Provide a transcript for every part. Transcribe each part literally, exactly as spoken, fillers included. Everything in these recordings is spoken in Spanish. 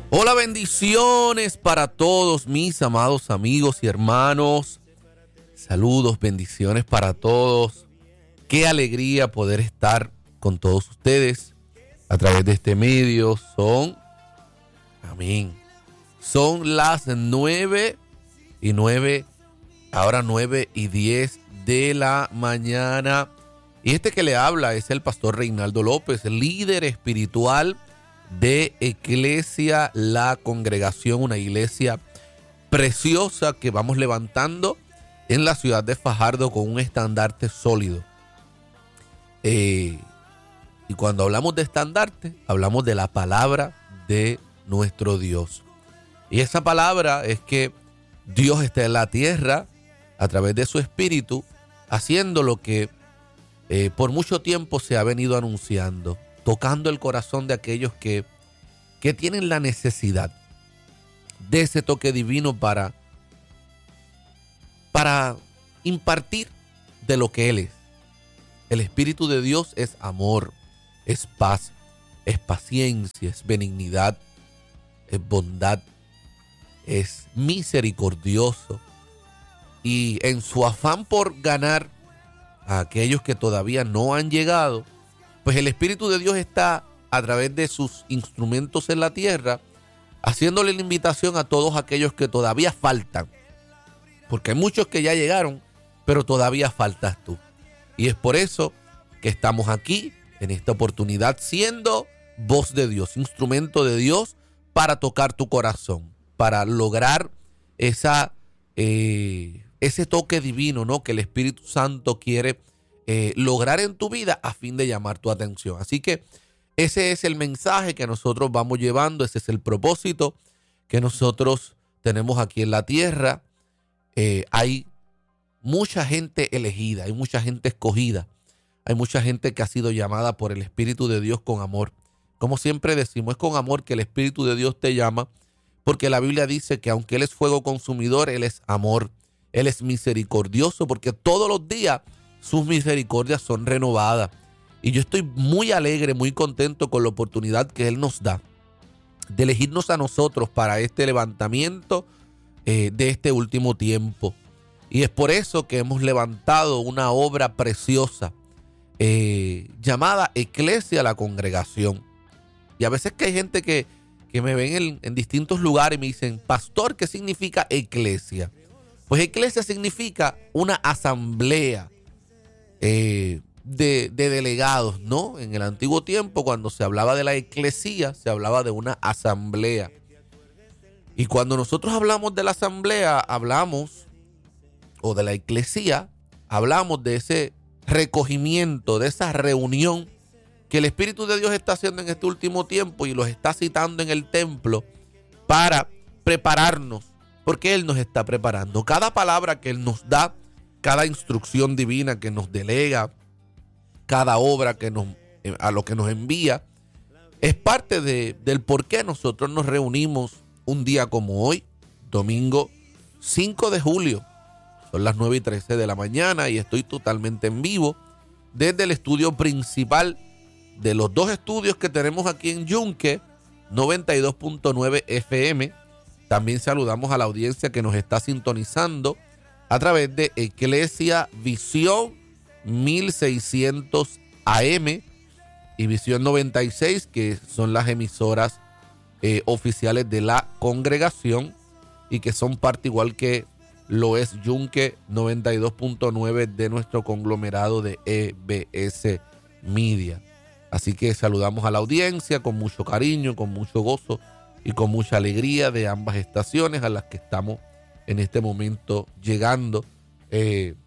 Hola, bendiciones para todos mis amados amigos y hermanos. Saludos, bendiciones para todos. Qué alegría poder estar con todos ustedes a través de este medio. Son, amén, son las nueve y nueve, ahora nueve y diez de la mañana. Y este que le habla es el pastor Reinaldo López, líder espiritual de Eclesia La Congregación, una iglesia preciosa que vamos levantando en la ciudad de Fajardo con un estandarte sólido. Eh, y cuando hablamos de estandarte, hablamos de la palabra de nuestro Dios. Y esa palabra es que Dios está en la tierra a través de su espíritu, haciendo lo que eh, por mucho tiempo se ha venido anunciando, tocando el corazón de aquellos que, que tienen la necesidad de ese toque divino para, para impartir de lo que Él es. El Espíritu de Dios es amor, es paz, es paciencia, es benignidad, es bondad, es misericordioso. Y en su afán por ganar a aquellos que todavía no han llegado, pues el Espíritu de Dios está a través de sus instrumentos en la tierra, haciéndole la invitación a todos aquellos que todavía faltan. Porque hay muchos que ya llegaron, pero todavía faltas tú. Y es por eso que estamos aquí, en esta oportunidad, siendo voz de Dios, instrumento de Dios para tocar tu corazón, para lograr esa, eh, ese toque divino, ¿no?, que el Espíritu Santo quiere Eh, lograr en tu vida a fin de llamar tu atención. Así que ese es el mensaje que nosotros vamos llevando, ese es el propósito que nosotros tenemos aquí en la tierra. Eh, hay mucha gente elegida, hay mucha gente escogida, hay mucha gente que ha sido llamada por el Espíritu de Dios con amor. Como siempre decimos, es con amor que el Espíritu de Dios te llama, porque la Biblia dice que aunque Él es fuego consumidor, Él es amor, Él es misericordioso, porque todos los días sus misericordias son renovadas. Y yo estoy muy alegre, muy contento con la oportunidad que Él nos da de elegirnos a nosotros para este levantamiento eh, de este último tiempo. Y es por eso que hemos levantado una obra preciosa eh, llamada Eclesia La Congregación. Y a veces que hay gente que, que me ven en, en distintos lugares y me dicen, pastor, ¿qué significa eclesia? Pues eclesia significa una asamblea Eh, de, de delegados, ¿no? En el antiguo tiempo, cuando se hablaba de la eclesía, se hablaba de una asamblea. Y cuando nosotros hablamos de la asamblea, hablamos, o de la eclesía, hablamos de ese recogimiento, de esa reunión que el Espíritu de Dios está haciendo en este último tiempo y los está citando en el templo para prepararnos, porque Él nos está preparando. Cada palabra que Él nos da, cada instrucción divina que nos delega, cada obra que nos, a lo que nos envía, es parte de, del por qué nosotros nos reunimos un día como hoy, domingo cinco de julio. Son las nueve y trece de la mañana y estoy totalmente en vivo desde el estudio principal de los dos estudios que tenemos aquí en Yunque, noventa y dos punto nueve F M. También saludamos a la audiencia que nos está sintonizando a través de Eclesia Visión mil seiscientos A M y Visión noventa y seis, que son las emisoras eh, oficiales de la congregación y que son parte igual que lo es Yunque noventa y dos punto nueve de nuestro conglomerado de E B S Media. Así que saludamos a la audiencia con mucho cariño, con mucho gozo y con mucha alegría de ambas estaciones a las que estamos en este momento llegando. Eh,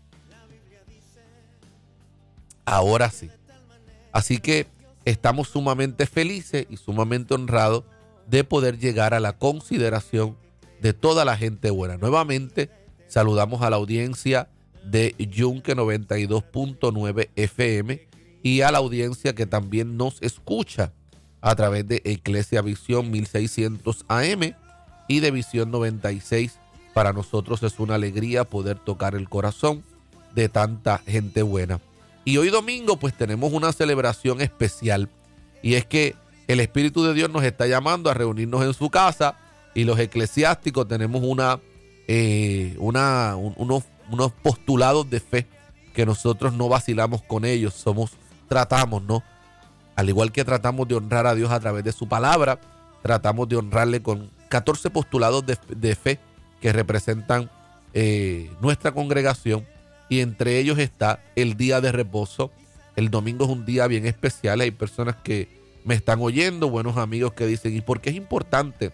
ahora sí. Así que estamos sumamente felices y sumamente honrados de poder llegar a la consideración de toda la gente buena. Nuevamente saludamos a la audiencia de Yunque noventa y dos punto nueve F M y a la audiencia que también nos escucha a través de Eclesia Visión mil seiscientos A M y de Visión noventa y seis. Para nosotros es una alegría poder tocar el corazón de tanta gente buena. Y hoy domingo pues tenemos una celebración especial, y es que el Espíritu de Dios nos está llamando a reunirnos en su casa y los eclesiásticos tenemos una, eh, una, un, unos, unos postulados de fe que nosotros no vacilamos con ellos, somos, tratamos, ¿no? Al igual que tratamos de honrar a Dios a través de su palabra, tratamos de honrarle con catorce postulados de, de fe que representan eh, nuestra congregación, y entre ellos está el día de reposo. El domingo es un día bien especial. Hay personas que me están oyendo, buenos amigos que dicen, ¿y por qué es importante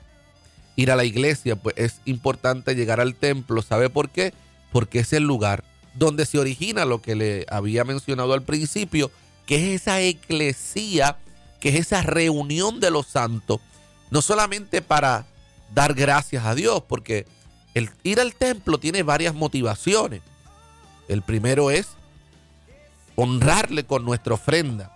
ir a la iglesia? Pues es importante llegar al templo. ¿Sabe por qué? Porque es el lugar donde se origina lo que le había mencionado al principio, que es esa eclesía, que es esa reunión de los santos, no solamente para dar gracias a Dios, porque el ir al templo tiene varias motivaciones. El primero es honrarle con nuestra ofrenda,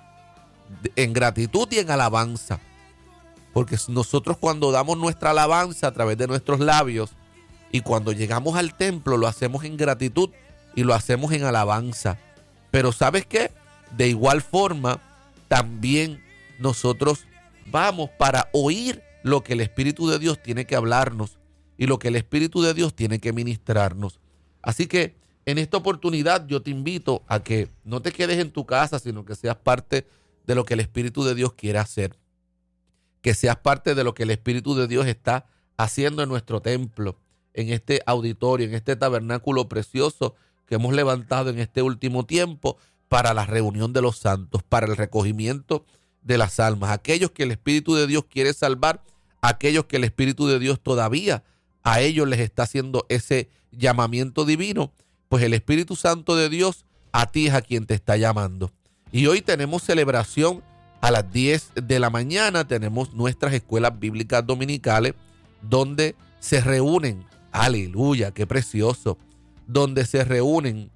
en gratitud y en alabanza. Porque nosotros cuando damos nuestra alabanza a través de nuestros labios y cuando llegamos al templo lo hacemos en gratitud y lo hacemos en alabanza. Pero ¿sabes qué? De igual forma, también nosotros vamos para oír lo que el Espíritu de Dios tiene que hablarnos y lo que el Espíritu de Dios tiene que ministrarnos. Así que en esta oportunidad yo te invito a que no te quedes en tu casa, sino que seas parte de lo que el Espíritu de Dios quiere hacer. Que seas parte de lo que el Espíritu de Dios está haciendo en nuestro templo, en este auditorio, en este tabernáculo precioso que hemos levantado en este último tiempo para la reunión de los santos, para el recogimiento de las almas. Aquellos que el Espíritu de Dios quiere salvar, aquellos que el Espíritu de Dios todavía a ellos les está haciendo ese llamamiento divino, pues el Espíritu Santo de Dios a ti es a quien te está llamando. Y hoy tenemos celebración a las diez de la mañana, tenemos nuestras escuelas bíblicas dominicales donde se reúnen, aleluya, qué precioso, donde se reúnen,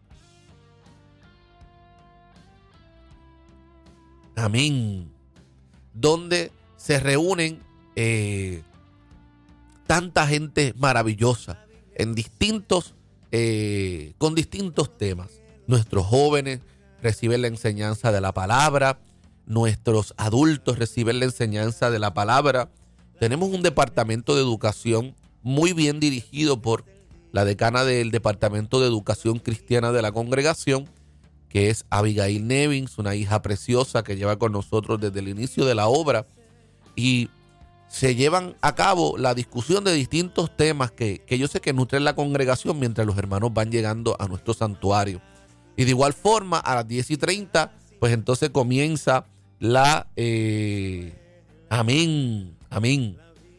amén, donde se reúnen eh, tanta gente maravillosa en distintos Eh, con distintos temas. Nuestros jóvenes reciben la enseñanza de la palabra, nuestros adultos reciben la enseñanza de la palabra. Tenemos un departamento de educación muy bien dirigido por la decana del Departamento de Educación Cristiana de la congregación, que es Abigail Nevins, una hija preciosa que lleva con nosotros desde el inicio de la obra, y se llevan a cabo la discusión de distintos temas que, que yo sé que nutren la congregación mientras los hermanos van llegando a nuestro santuario. Y de igual forma, a las diez y treinta, pues entonces comienza la... Eh, amén, amén.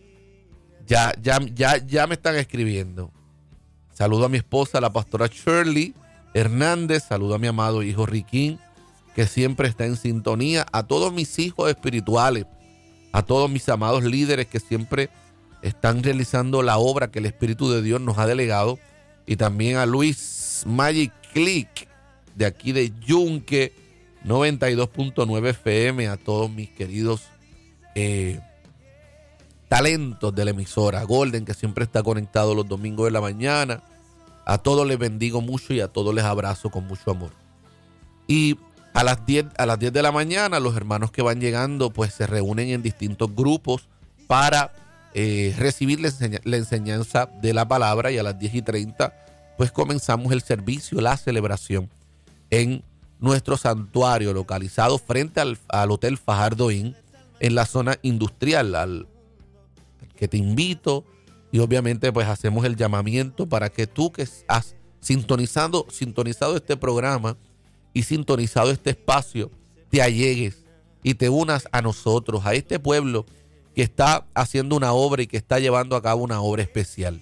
Ya, ya, ya, ya me están escribiendo. Saludo a mi esposa, la pastora Shirley Hernández. Saludo a mi amado hijo Riquín, que siempre está en sintonía. A todos mis hijos espirituales, a todos mis amados líderes que siempre están realizando la obra que el Espíritu de Dios nos ha delegado. Y también a Luis Magic Click, de aquí de Yunque, noventa y dos punto nueve F M. A todos mis queridos eh, talentos de la emisora. Golden, que siempre está conectado los domingos de la mañana. A todos les bendigo mucho y a todos les abrazo con mucho amor. Y A las diez, a las diez de la mañana, los hermanos que van llegando pues se reúnen en distintos grupos para eh, recibir la, enseña, la enseñanza de la palabra, y a las diez y treinta pues comenzamos el servicio, la celebración en nuestro santuario localizado frente al, al Hotel Fajardo Inn en la zona industrial, al, al que te invito, y obviamente pues hacemos el llamamiento para que tú que has sintonizado, sintonizado este programa y sintonizado este espacio, te allegues y te unas a nosotros, a este pueblo que está haciendo una obra y que está llevando a cabo una obra especial.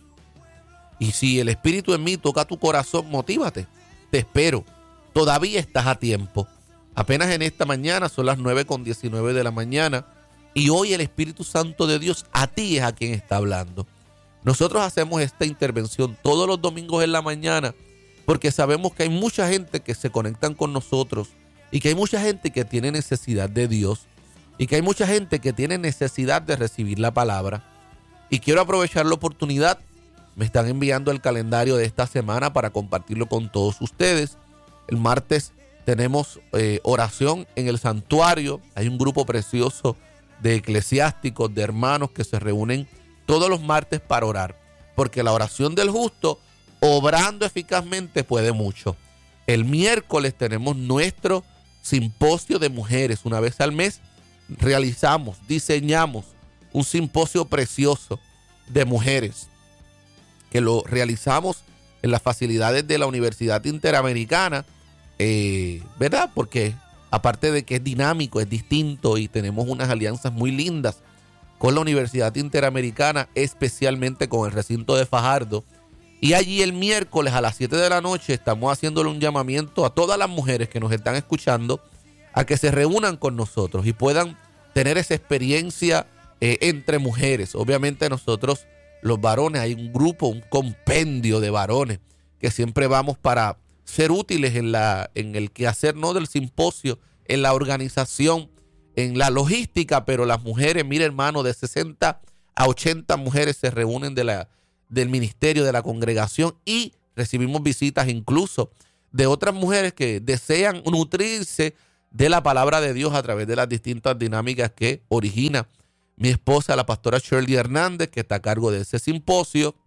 Y si el Espíritu en mí toca tu corazón, motívate, te espero, todavía estás a tiempo. Apenas en esta mañana son las nueve con diecinueve de la mañana y hoy el Espíritu Santo de Dios a ti es a quien está hablando. Nosotros hacemos esta intervención todos los domingos en la mañana porque sabemos que hay mucha gente que se conectan con nosotros y que hay mucha gente que tiene necesidad de Dios y que hay mucha gente que tiene necesidad de recibir la palabra. Y quiero aprovechar la oportunidad, me están enviando el calendario de esta semana para compartirlo con todos ustedes. El martes tenemos eh, oración en el santuario. Hay un grupo precioso de eclesiásticos, de hermanos que se reúnen todos los martes para orar, porque la oración del justo, obrando eficazmente, puede mucho. El miércoles tenemos nuestro simposio de mujeres. Una vez al mes realizamos, diseñamos un simposio precioso de mujeres que lo realizamos en las facilidades de la Universidad Interamericana, eh, ¿verdad? Porque aparte de que es dinámico, es distinto y tenemos unas alianzas muy lindas con la Universidad Interamericana, especialmente con el recinto de Fajardo. Y allí el miércoles a las siete de la noche estamos haciéndole un llamamiento a todas las mujeres que nos están escuchando a que se reúnan con nosotros y puedan tener esa experiencia eh, entre mujeres. Obviamente nosotros los varones, hay un grupo, un compendio de varones que siempre vamos para ser útiles en, la, en el quehacer, ¿no?, del simposio, en la organización, en la logística, pero las mujeres, mire hermano, de sesenta a ochenta mujeres se reúnen de la, del ministerio, de la congregación, y recibimos visitas incluso de otras mujeres que desean nutrirse de la palabra de Dios a través de las distintas dinámicas que origina mi esposa, la pastora Shirley Hernández, que está a cargo de ese simposio,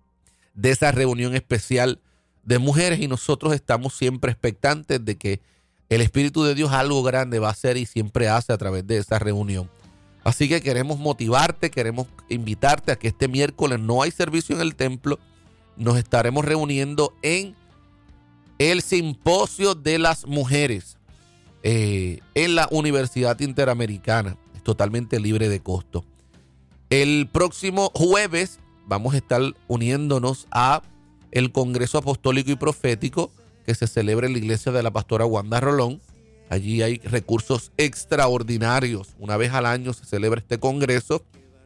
de esa reunión especial de mujeres, y nosotros estamos siempre expectantes de que el Espíritu de Dios algo grande va a hacer y siempre hace a través de esa reunión. Así que queremos motivarte, queremos invitarte a que este miércoles no hay servicio en el templo, nos estaremos reuniendo en el simposio de las mujeres eh, en la Universidad Interamericana. Es totalmente libre de costo. El próximo jueves vamos a estar uniéndonos a el Congreso Apostólico y Profético que se celebra en la iglesia de la pastora Wanda Rolón. Allí hay recursos extraordinarios. Una vez al año se celebra este congreso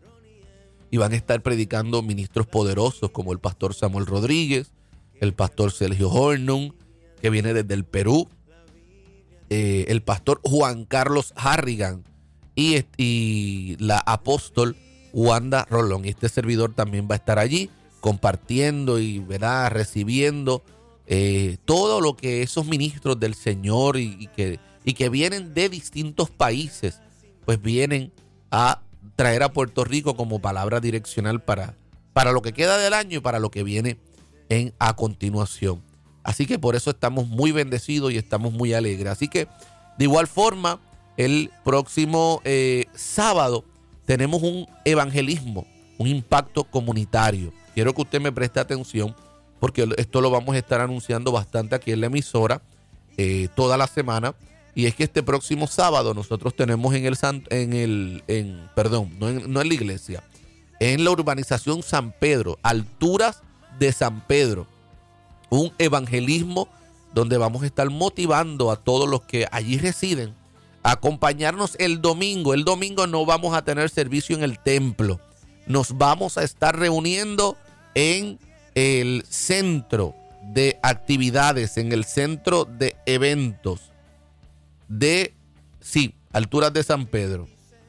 y van a estar predicando ministros poderosos como el pastor Samuel Rodríguez, el pastor Sergio Hornung, que viene desde el Perú, eh, el pastor Juan Carlos Harrigan y, y la apóstol Wanda Rolón. Y este servidor también va a estar allí compartiendo y, ¿verdad?, recibiendo eh, todo lo que esos ministros del Señor y, y, que, y que vienen de distintos países, pues vienen a traer a Puerto Rico como palabra direccional para, para lo que queda del año y para lo que viene en a continuación. Así que por eso estamos muy bendecidos y estamos muy alegres. Así que de igual forma, el próximo eh, sábado tenemos un evangelismo, un impacto comunitario. Quiero que usted me preste atención porque esto lo vamos a estar anunciando bastante aquí en la emisora eh, toda la semana. Y es que este próximo sábado nosotros tenemos en el, en el en, perdón, no en, no en la iglesia, en la urbanización San Pedro, alturas de San Pedro, un evangelismo donde vamos a estar motivando a todos los que allí residen a acompañarnos el domingo. El domingo no vamos a tener servicio en el templo. Nos vamos a estar reuniendo en el centro de actividades, en el centro de eventos de, sí, alturas de San Pedro.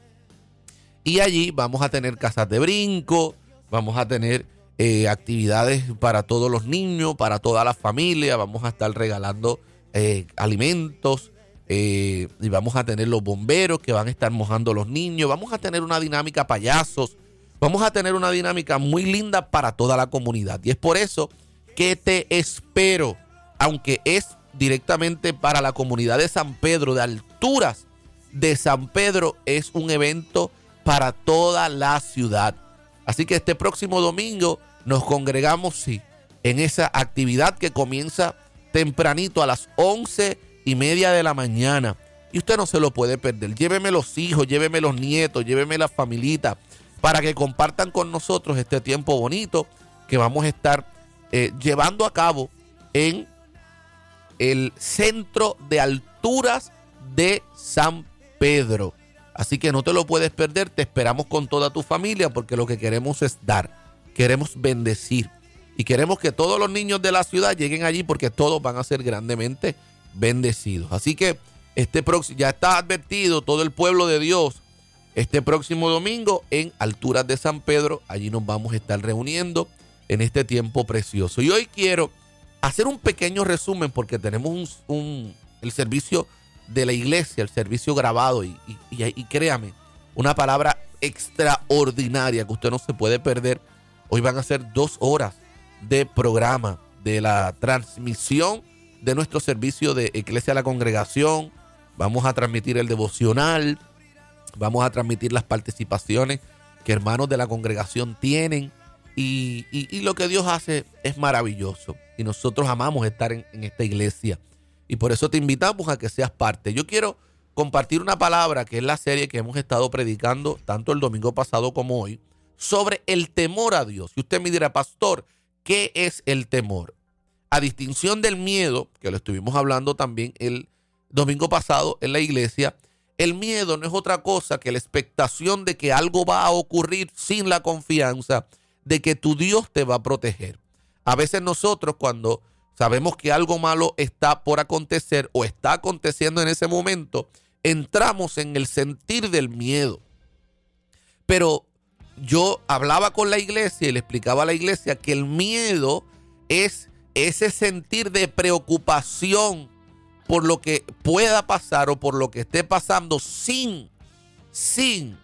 Y allí vamos a tener casas de brinco, vamos a tener eh, actividades para todos los niños, para toda la familia, vamos a estar regalando eh, alimentos, eh, y vamos a tener los bomberos que van a estar mojando a los niños, vamos a tener una dinámica payasos, vamos a tener una dinámica muy linda para toda la comunidad. Y es por eso que te espero, aunque es directamente para la comunidad de San Pedro, de alturas de San Pedro, es un evento para toda la ciudad. Así que este próximo domingo nos congregamos, sí, en esa actividad que comienza tempranito a las once y media de la mañana. Y usted no se lo puede perder. Lléveme los hijos, lléveme los nietos, lléveme la familita, para que compartan con nosotros este tiempo bonito que vamos a estar eh, llevando a cabo en el centro de alturas de San Pedro. Así que no te lo puedes perder, te esperamos con toda tu familia porque lo que queremos es dar, queremos bendecir y queremos que todos los niños de la ciudad lleguen allí porque todos van a ser grandemente bendecidos. Así que este próximo, ya está advertido todo el pueblo de Dios, este próximo domingo en alturas de San Pedro, allí nos vamos a estar reuniendo en este tiempo precioso. Y hoy quiero hacer un pequeño resumen porque tenemos un, un el servicio de la iglesia, el servicio grabado. Y, y, y, y créame, una palabra extraordinaria que usted no se puede perder. Hoy van a ser dos horas de programa de la transmisión de nuestro servicio de Iglesia a la Congregación. Vamos a transmitir el devocional, vamos a transmitir las participaciones que hermanos de la congregación tienen. Y, y, y lo que Dios hace es maravilloso. Y nosotros amamos estar en, en esta iglesia. Y por eso te invitamos a que seas parte. Yo quiero compartir una palabra que es la serie que hemos estado predicando tanto el domingo pasado como hoy, sobre el temor a Dios. Y usted me dirá, pastor, ¿qué es el temor? A distinción del miedo, que lo estuvimos hablando también el domingo pasado en la iglesia, el miedo no es otra cosa que la expectación de que algo va a ocurrir sin la confianza de que tu Dios te va a proteger. A veces nosotros, cuando sabemos que algo malo está por acontecer o está aconteciendo en ese momento, entramos en el sentir del miedo. Pero yo hablaba con la iglesia y le explicaba a la iglesia que el miedo es ese sentir de preocupación por lo que pueda pasar o por lo que esté pasando sin, sin